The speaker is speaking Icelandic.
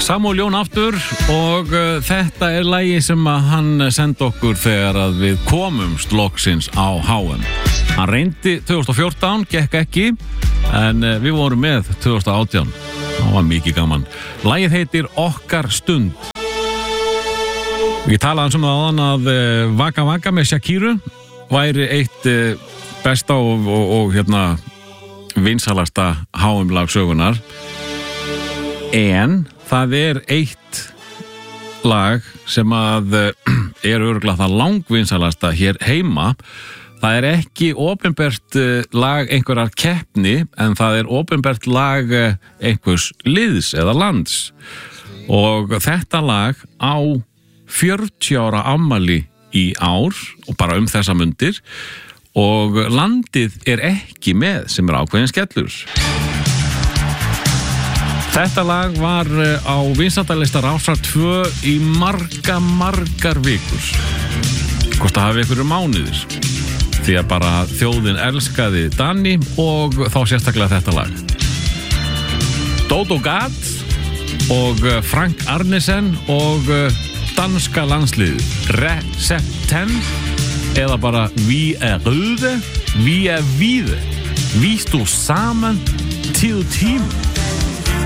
Samúel Jón aftur og þetta lagi sem að hann sendi okkur þegar að við komumst loksins á HM. Hann reyndi 2014, gekk ekki, en við vorum með 2018. Það var mikið gaman. Lagið heitir Okkar stund. Við talaðum sem áðan að Vaka Vaka með Shakiru væri eitt besta og vinsalasta HM-lag sögunar. En það eitt lag sem að örugglega það langvinsalasta hér heima. Það ekki opinbert lag einhverjar keppni, en það opinbert lag einhvers liðs eða lands. Og þetta lag á 40 ára afmæli í ár og bara þessa mundir. Og landið ekki með sem ákveðin skellur. Þetta lag var á vinsældarlista Rásar 2 í margar vikur. Hvort það hafi einhverju mánuðir. Því að bara þjóðin elskaði Dani og þá sérstaklega þetta lag. Dodo Gat og Frank Arnesen og danska landslið Recepten eða bara Vi røde, vi vide. Vi stod sammen til team.